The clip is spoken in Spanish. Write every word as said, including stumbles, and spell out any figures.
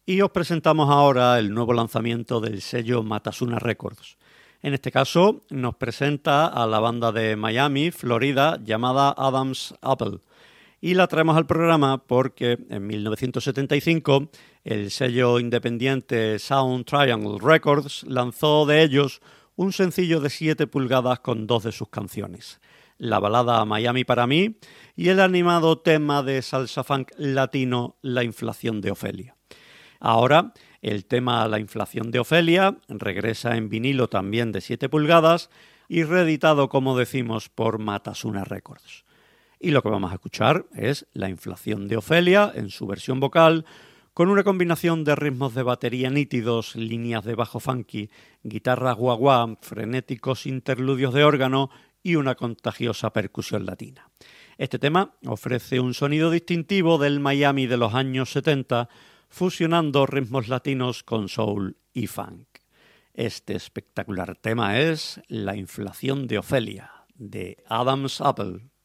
Y os presentamos ahora el nuevo lanzamiento del sello Matasuna Records. En este caso nos presenta a la banda de Miami, Florida, llamada Adam's Apple. Y la traemos al programa porque en mil novecientos setenta y cinco el sello independiente Sound Triangle Records lanzó de ellos un sencillo de siete pulgadas con dos de sus canciones, la balada Miami para mí y el animado tema de salsa funk latino La inflación de Ofelia. Ahora el tema La inflación de Ofelia regresa en vinilo también de siete pulgadas y reeditado, como decimos, por Matasuna Records. Y lo que vamos a escuchar es La inflación de Ofelia en su versión vocal, con una combinación de ritmos de batería nítidos, líneas de bajo funky, guitarras guaguá, frenéticos interludios de órgano y una contagiosa percusión latina. Este tema ofrece un sonido distintivo del Miami de los años setenta, fusionando ritmos latinos con soul y funk. Este espectacular tema es La inflación de Ofelia, de Adam's Apple.